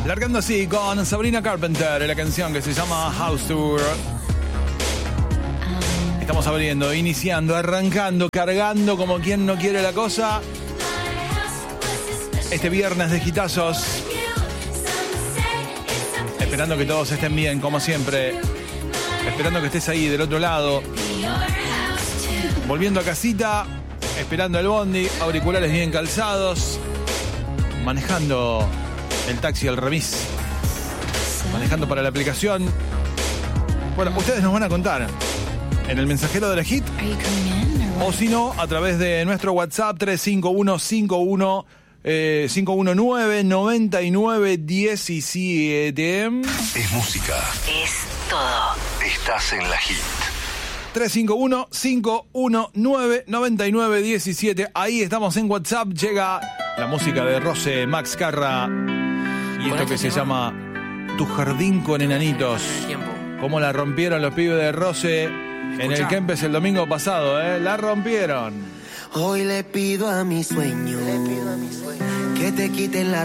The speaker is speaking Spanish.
Largando así con Sabrina Carpenter, la canción que se llama House Tour. Estamos abriendo, iniciando, arrancando, cargando como quien no quiere la cosa. Este viernes de hitazos. Esperando que todos estén bien, como siempre. Esperando que estés ahí del otro lado. Volviendo a casita, esperando el bondi, auriculares bien calzados. Manejando el taxi al remis. Manejando para la aplicación. Bueno, ustedes nos van a contar en el mensajero de la Hit. O si no, a través de nuestro WhatsApp 351-519-9917. Es música. Es todo. Estás en la Hit. 351-519-9917. Ahí estamos en WhatsApp. Llega la música de Rose Max Carra. Y esto que se llama Tu jardín con enanitos. Cómo la rompieron los pibes de Rose en el Kempes el domingo pasado, ¿eh? La rompieron. Hoy le pido a mi sueño que te quiten la